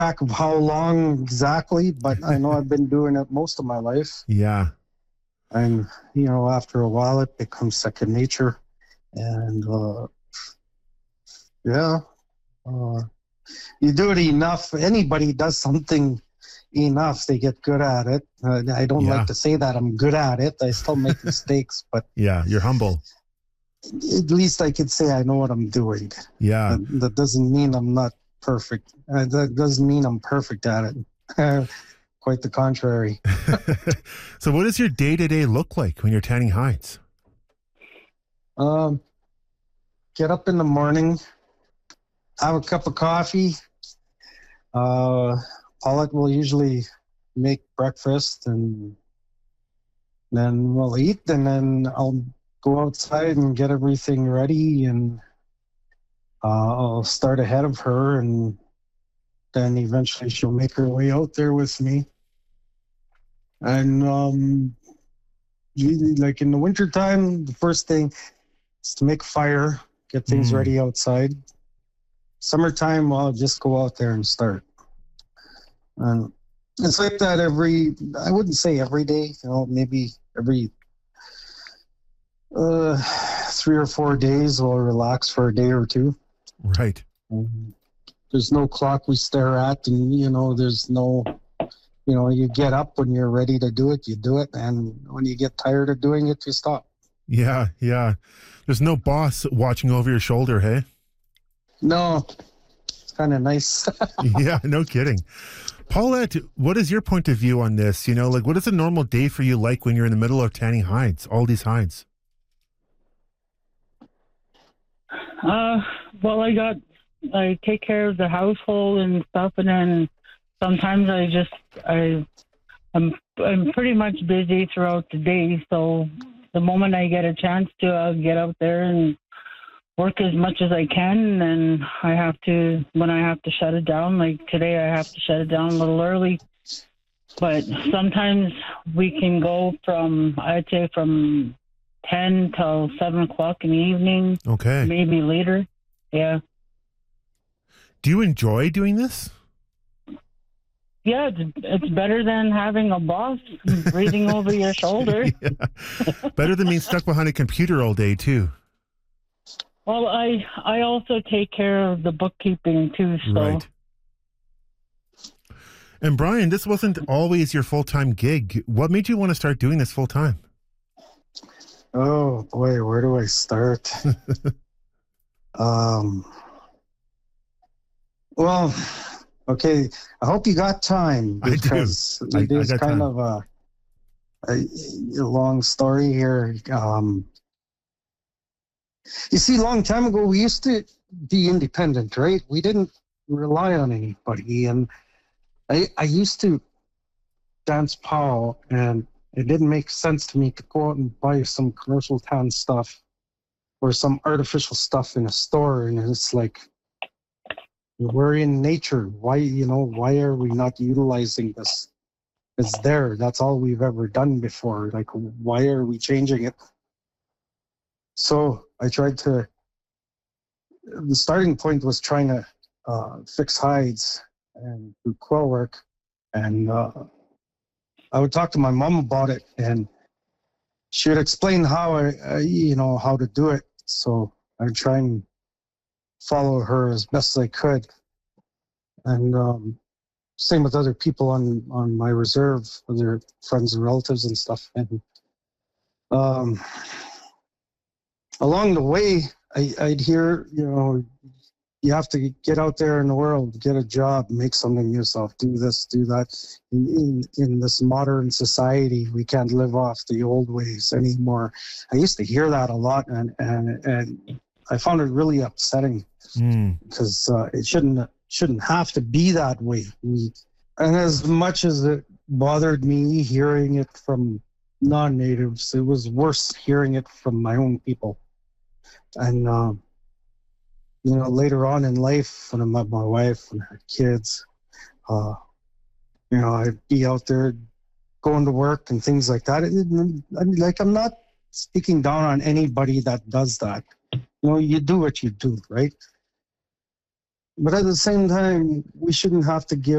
track of how long exactly, but I know I've been doing it most of my life. Yeah. And, after a while, it becomes second nature. And, yeah, uh, you do it enough. Anybody does something enough, they get good at it. I don't like Yeah. to say that I'm good at it. I still make mistakes, but Yeah. You're humble. at least I could say I know what I'm doing. Yeah. That doesn't mean I'm not perfect. That doesn't mean I'm perfect at it. Quite the contrary. So what does your day-to-day look like when you're tanning hides? Get up in the morning, have a cup of coffee. Paulette will usually make breakfast, and then we'll eat, and then I'll go outside and get everything ready, and I'll start ahead of her, and then eventually she'll make her way out there with me. And usually, like in the wintertime, the first thing is to make a fire, get things ready outside. Summertime, I'll just go out there and start. And it's like that I wouldn't say every day, maybe every 3 or 4 days we'll relax for a day or two. Right. There's no clock we stare at, and there's no, you get up when you're ready to do it, you do it, and when you get tired of doing it, you stop. Yeah. There's no boss watching over your shoulder, hey? No, it's kind of nice. Yeah, no kidding. Paulette, what is your point of view on this? What is a normal day for you like when you're in the middle of tanning hides, all these hides? Well, I take care of the household and stuff, and then sometimes I'm pretty much busy throughout the day. So the moment I get a chance to, I'll get out there and work as much as I can. And when I have to shut it down, like today, I have to shut it down a little early. But sometimes we can go I'd say from 10 till 7 o'clock in the evening. Okay. Maybe later. Yeah. Do you enjoy doing this? Yeah, it's better than having a boss breathing over your shoulder. Yeah. Better than being stuck behind a computer all day, too. Well, I also take care of the bookkeeping, too. So. Right. And Brian, this wasn't always your full-time gig. What made you want to start doing this full-time? Oh, boy, where do I start? Well, okay, I hope you got time, because it is kind of a long story here. You see, a long time ago, we used to be independent, right? We didn't rely on anybody. And I used to dance POW, and it didn't make sense to me to go out and buy some commercial tan stuff or some artificial stuff in a store. And it's like, we're in nature. Why are we not utilizing this? It's there. That's all we've ever done before. Like, why are we changing it? So I tried the starting point was trying to fix hides and do quill work. And I would talk to my mom about it, and she would explain how how to do it. So I'd try and follow her as best as I could. And same with other people on my reserve, other friends and relatives and stuff. And along the way, I'd hear, you have to get out there in the world, get a job, make something yourself, do this, do that. In this modern society, we can't live off the old ways anymore. I used to hear that a lot, and I found it really upsetting, because it shouldn't have to be that way. And as much as it bothered me hearing it from non-natives, it was worse hearing it from my own people. And later on in life, when I met my wife and had kids, I'd be out there going to work and things like that. I'm not speaking down on anybody that does that. You do what you do, right? But at the same time, we shouldn't have to give